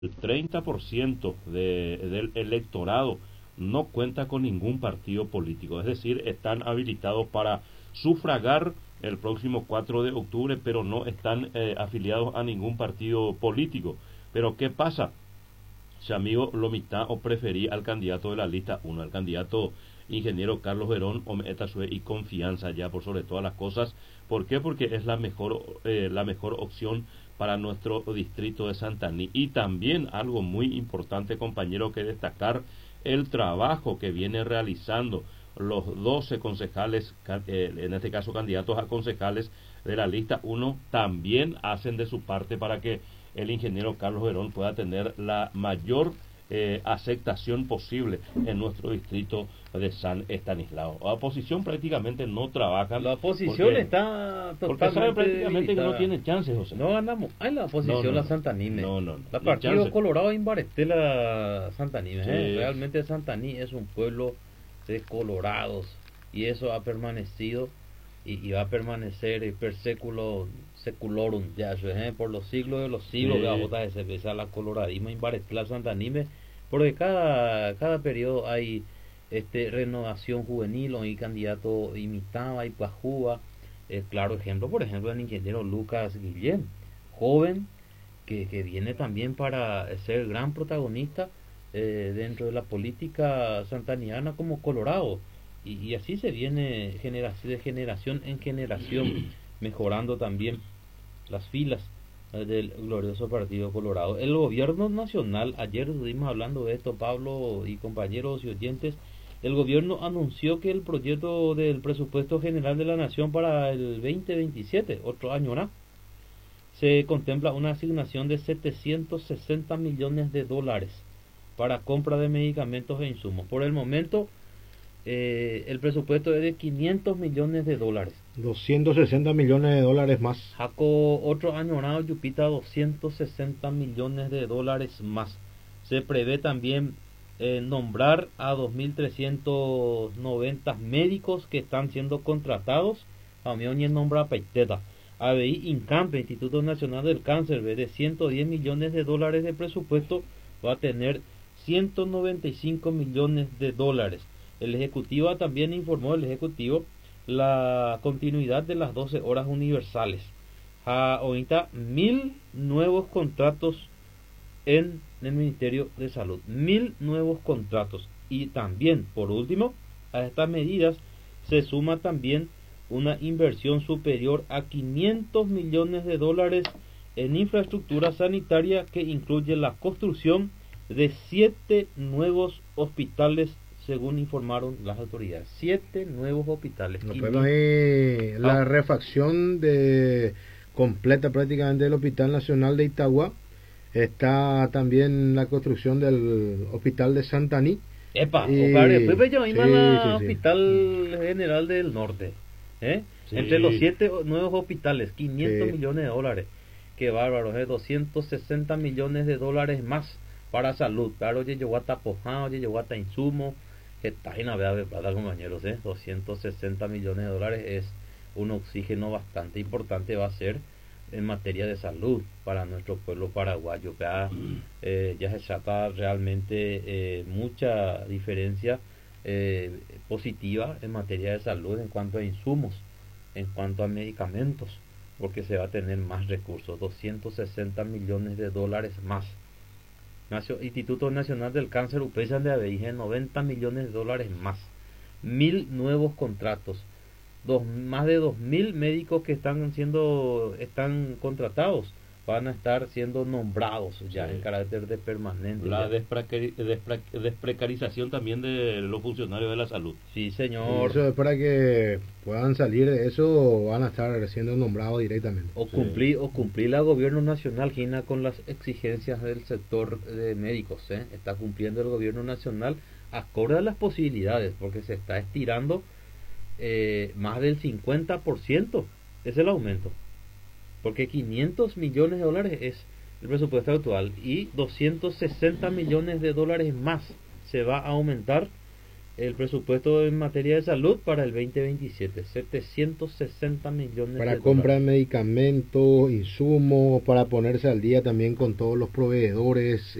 el 30% del electorado no cuenta con ningún partido político, es decir, están habilitados para sufragar el próximo 4 de octubre, pero no están afiliados a ningún partido político. Pero ¿qué pasa? Si amigo Lomita o preferí al candidato de la lista 1, al candidato ingeniero Carlos Verón o Metasue y confianza ya por sobre todas las cosas. ¿Por qué? Porque es la mejor opción para nuestro distrito de Santaní. Y también algo muy importante, compañero, que destacar el trabajo que viene realizando los 12 concejales, en este caso candidatos a concejales de la lista 1, también hacen de su parte para que el ingeniero Carlos Verón pueda tener la mayor aceptación posible en nuestro distrito de San Estanislao. La oposición prácticamente no trabaja. La oposición está totalmente porque saben prácticamente debilitada. que no tiene chances, José. No ganamos. Hay la oposición, la Santanime. No. La Partido Colorado Imbareté la Santanime. Sí. Realmente Santaní es un pueblo de colorados y eso ha permanecido y va a permanecer per seculorum, ya por los siglos de los siglos. Sí. De la coloradismo Imbareté la Santanime, porque cada periodo hay renovación juvenil o hay candidato imitado, hay Pajúa. Claro ejemplo, por ejemplo, el ingeniero Lucas Guillén, joven que viene también para ser gran protagonista dentro de la política santaniana como Colorado, y así se viene de generación en generación mejorando también las filas del glorioso Partido Colorado. El gobierno nacional, ayer estuvimos hablando de esto, Pablo y compañeros y oyentes, el gobierno anunció que el proyecto del presupuesto general de la nación para el 2027, otro año, ¿no?, se contempla una asignación de 760 millones de dólares para compra de medicamentos e insumos. Por el momento, el presupuesto es de 500 millones de dólares. 260 millones de dólares más. Jaco, otro año, ¿no?, Yupita, 260 millones de dólares más. Se prevé también nombrar a 2.390 médicos que están siendo contratados. A mí hoy nombra Paiteta. ABI Incampe, Instituto Nacional del Cáncer, de 110 millones de dólares de presupuesto, va a tener 195 millones de dólares. El Ejecutivo también informó, la continuidad de las 12 horas universales. Ahorita 1.000 nuevos contratos en el Ministerio de Salud, 1.000 nuevos contratos. Y también, por último, a estas medidas se suma también una inversión superior a 500 millones de dólares en infraestructura sanitaria, que incluye la construcción de 7 nuevos hospitales, según informaron las autoridades. 7 nuevos hospitales. No, pero ahí la refacción completa prácticamente del Hospital Nacional de Itagua. Está también la construcción del Hospital de Santaní. Después Hospital General del Norte. Sí. Entre los 7 nuevos hospitales, 500 millones de dólares. Qué bárbaro, 260 millones de dólares más para salud. Claro, llegó a Tapojá, llegó a Insumo. Está en la verdad, compañeros, 260 millones de dólares es un oxígeno bastante importante, va a ser en materia de salud para nuestro pueblo paraguayo. Ya se trata realmente mucha diferencia positiva en materia de salud en cuanto a insumos, en cuanto a medicamentos, porque se va a tener más recursos, 260 millones de dólares más. Instituto Nacional del Cáncer, UPESAN de ABIG, 90 millones de dólares más. 1.000 nuevos contratos. Más de 2.000 médicos que están contratados van a estar siendo nombrados ya en carácter de permanente. La desprecarización también de los funcionarios de la salud. Sí, señor. Y eso es para que puedan salir de eso, van a estar siendo nombrados directamente. O cumplir la gobierno nacional, Gina, con las exigencias del sector de médicos. Está cumpliendo el gobierno nacional acorde a las posibilidades, porque se está estirando más del 50% es el aumento, porque 500 millones de dólares es el presupuesto actual y 260 millones de dólares más se va a aumentar el presupuesto en materia de salud para el 2027, 760 millones para de compra de dólares. medicamentos, insumos, para ponerse al día también con todos los proveedores